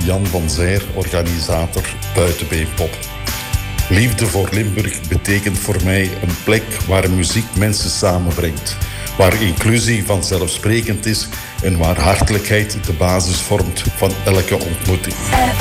Jan van Zijr, organisator Buitenbeenpop. Liefde voor Limburg betekent voor mij een plek waar muziek mensen samenbrengt, waar inclusie vanzelfsprekend is en waar hartelijkheid de basis vormt van elke ontmoeting.